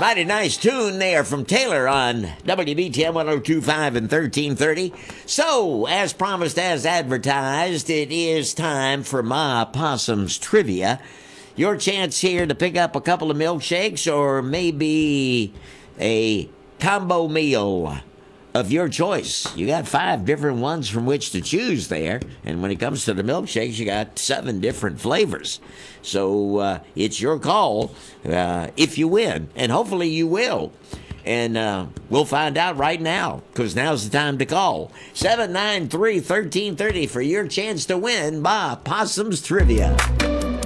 Mighty nice tune there from Taylor on WBTM 1025 and 1330. So, as promised, as advertised, it is time for my Possum's Trivia. Your chance here to pick up a couple of milkshakes or maybe a combo meal of your choice. You got 5 different ones from which to choose there. And when it comes to the milkshakes, you got 7 different flavors. So it's your call if you win. And hopefully you will. And we'll find out right now, because now's the time to call. 793-1330 for your chance to win by Possum's Trivia.